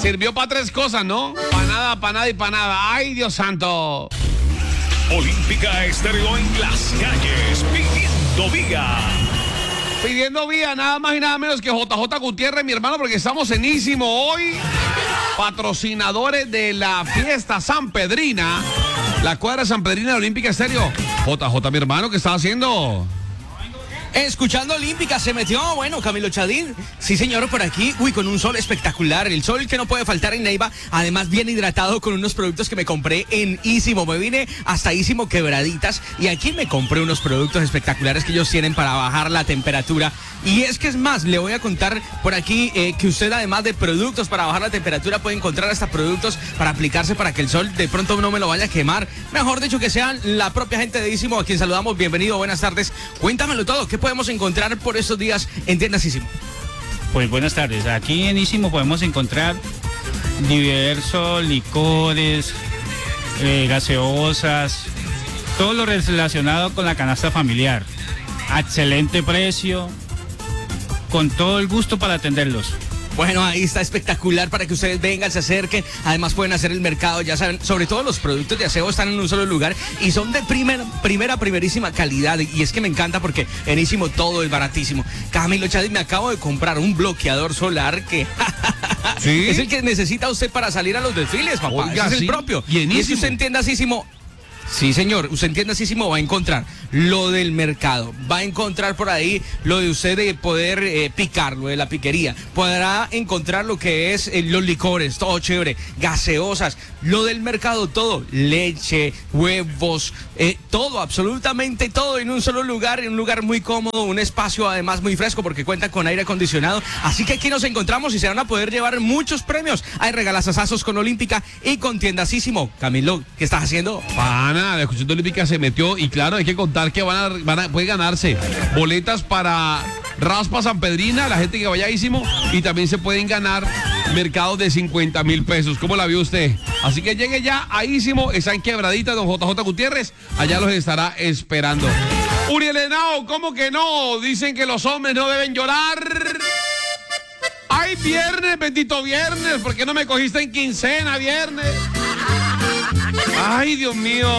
Sirvió para tres cosas, ¿no? Para nada, para nada y para nada. ¡Ay, Dios santo! Olímpica Estéreo en las calles, pidiendo vía. Pidiendo vía, nada más y nada menos que JJ Gutiérrez, mi hermano, porque estamos enísimo hoy. Patrocinadores de la fiesta sanpedrina, la cuadra sanpedrina de Olímpica Estéreo. JJ, mi hermano, ¿qué estás haciendo? Escuchando Olímpica, se metió, bueno, Camilo Chadín. Sí, señor, por aquí, con un sol espectacular. El sol que no puede faltar en Neiva. Además, bien hidratado con unos productos que me compré en Ísimo. Me vine hasta Ísimo Quebraditas y aquí me compré unos productos espectaculares que ellos tienen para bajar la temperatura. Y es que es más, le voy a contar por aquí que usted, además de productos para bajar la temperatura, puede encontrar hasta productos para aplicarse para que el sol de pronto no me lo vaya a quemar. Mejor dicho, que sean la propia gente de Ísimo, a quien saludamos. Bienvenido, buenas tardes. Cuéntamelo todo, ¿qué podemos encontrar por estos días en tiendas Ísimo? Pues buenas tardes, aquí en Ísimo podemos encontrar diversos licores, gaseosas, todo lo relacionado con la canasta familiar. A excelente precio, con todo el gusto para atenderlos. Bueno, ahí está espectacular para que ustedes vengan, se acerquen. Además pueden hacer el mercado, ya saben, sobre todo los productos de aseo están en un solo lugar y son de primerísima calidad. Y es que me encanta porque en Ísimo todo es baratísimo. Camilo Chávez, me acabo de comprar un bloqueador solar que ¿Sí? es el que necesita usted para salir a los desfiles, papá. Oiga, Ese es sí. el propio. Y en es que Ísimo. usted entienda Ísimo. Sí, señor, usted entiende asísimo, va a encontrar lo del mercado, va a encontrar por ahí lo de usted de poder picar, lo de la piquería, podrá encontrar lo que es los licores, todo chévere, gaseosas, lo del mercado, todo, leche, huevos, todo, absolutamente todo en un solo lugar, en un lugar muy cómodo, un espacio además muy fresco porque cuenta con aire acondicionado, así que aquí nos encontramos y se van a poder llevar muchos premios. Hay regalazazazos con Olímpica y con Tiendasísimo. Camilo, ¿qué estás haciendo? Pana, la Escuchando Olímpica se metió y claro, hay que contar que puede ganarse boletas para Raspa Sanpedrina, la gente que vaya a Ísimo, y también se pueden ganar mercados de 50,000 pesos. ¿Cómo la vio usted? Así que llegue ya a Ísimo, está en Quebradita, don JJ Gutiérrez, allá los estará esperando. Uriel Henao, ¿cómo que no? Dicen que los hombres no deben llorar. ¡Ay, viernes, bendito viernes! ¿Por qué no me cogiste en quincena, viernes? ¡Ay, Dios mío!